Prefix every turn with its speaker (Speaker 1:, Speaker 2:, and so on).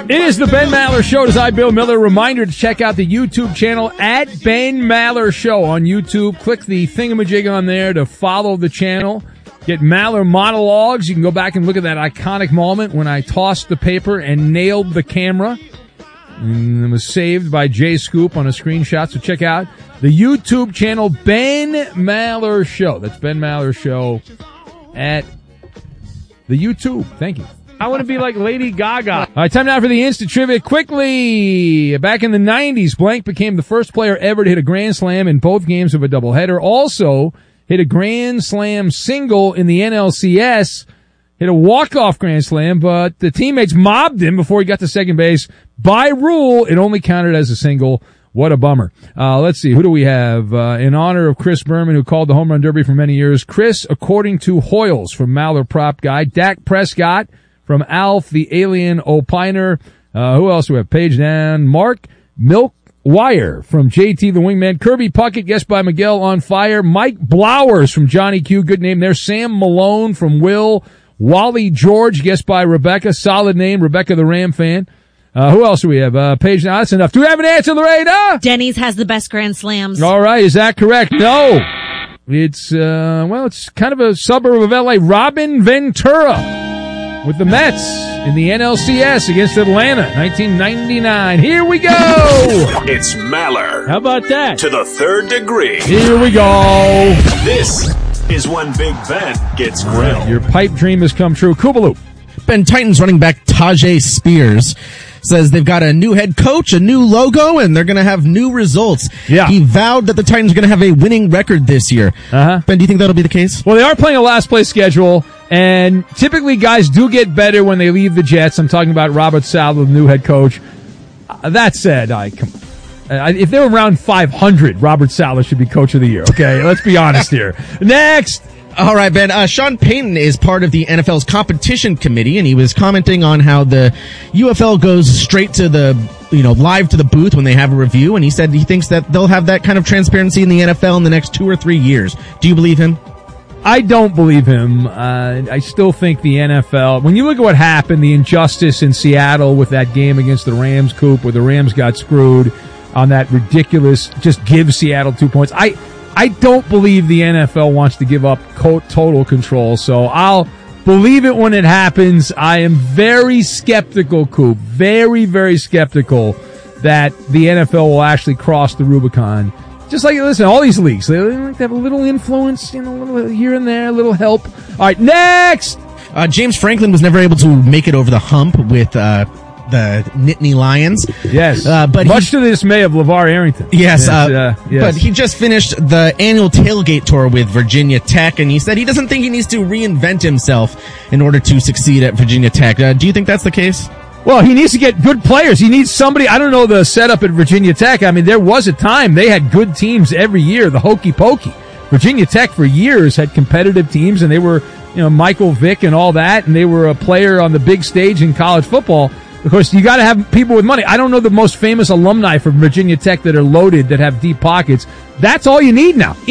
Speaker 1: It is the Ben Maller Show. It is I, Bill Miller. Reminder to check out the YouTube channel at Ben Maller Show on YouTube. Click the thingamajig on there to follow the channel. Get Maller monologues. You can go back and look at that iconic moment when I tossed the paper and nailed the camera. And it was saved by Jay Scoop on a screenshot. So check out the YouTube channel, Ben Maller Show. That's Ben Maller Show at the YouTube. Thank you. I want to be like Lady Gaga. All right, time now for the instant trivia. Quickly, back in the 90s, Blank became the first player ever to hit a Grand Slam in both games of a doubleheader. Also hit a Grand Slam single in the NLCS. Hit a walk-off Grand Slam, but the teammates mobbed him before he got to second base. By rule, it only counted as a single. What a bummer. Let's see. Who do we have? In honor of Chris Berman, who called the Home Run Derby for many years. Chris, according to Hoyles from Maller Prop Guy. Dak Prescott from Alf, the Alien Opiner. Who else do we have? Page down. Mark Milkwire from JT the Wingman. Kirby Puckett, guessed by Miguel on Fire. Mike Blowers from Johnny Q, good name there. Sam Malone from Will. Wally George, guessed by Rebecca, solid name. Rebecca the Ram fan. Who else do we have? Page down. That's enough. Do we have an answer, Lorena?
Speaker 2: Denny's has the best Grand Slams.
Speaker 1: All right. Is that correct? No. It's, it's kind of a suburb of LA. Robin Ventura with the Mets in the NLCS against Atlanta, 1999. Here we go!
Speaker 3: It's Maller.
Speaker 1: How about that?
Speaker 3: To the third degree.
Speaker 1: Here we go.
Speaker 3: This is when Big Ben gets grilled.
Speaker 1: Your pipe dream has come true. Koopaloop.
Speaker 4: Ben, Titans running back Tajay Spears says they've got a new head coach, a new logo, and they're going to have new results.
Speaker 1: Yeah.
Speaker 4: He vowed that the Titans are going to have a winning record this year. Ben, do you think that'll be the case?
Speaker 1: Well, they are playing a last place schedule, and typically guys do get better when they leave the Jets. I'm talking about Robert Saleh, the new head coach. That said, if they were around 500, Robert Saleh should be coach of the year. Okay, let's be honest here. Next.
Speaker 4: All right, Ben. Sean Payton is part of the NFL's competition committee, and he was commenting on how the UFL goes straight to the, live to the booth when they have a review, and he said he thinks that they'll have that kind of transparency in the NFL in the next 2 or 3 years. Do you believe him?
Speaker 1: I don't believe him. I still think the NFL, when you look at what happened, the injustice in Seattle with that game against the Rams, Coop, where the Rams got screwed on that ridiculous, just give Seattle 2 points. I don't believe the NFL wants to give up total control, so I'll believe it when it happens. I am very skeptical, Coop, very, very skeptical that the NFL will actually cross the Rubicon. Just like, listen, all these leagues, they like to have a little influence, a little here and there, a little help. All right, next!
Speaker 4: James Franklin was never able to make it over the hump with the Nittany Lions.
Speaker 1: Yes.
Speaker 4: But
Speaker 1: much to the dismay of LeVar Arrington.
Speaker 4: Yes.
Speaker 1: Yes.
Speaker 4: But he just finished the annual tailgate tour with Virginia Tech, and he said he doesn't think he needs to reinvent himself in order to succeed at Virginia Tech. Do you think that's the case?
Speaker 1: Well, he needs to get good players. He needs somebody. I don't know the setup at Virginia Tech. I mean, there was a time they had good teams every year, the hokey pokey. Virginia Tech for years had competitive teams, and they were, Michael Vick and all that, and they were a player on the big stage in college football. Of course, you got to have people with money. I don't know the most famous alumni from Virginia Tech that are loaded, that have deep pockets. That's all you need now.